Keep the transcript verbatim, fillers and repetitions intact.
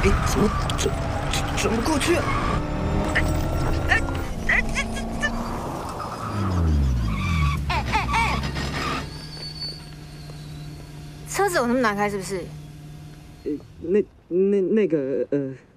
哎，怎么转转转不过去啊？哎哎哎，这这这！ 哎哎哎！车子有那么难开是不是？ 呃，那那那个呃。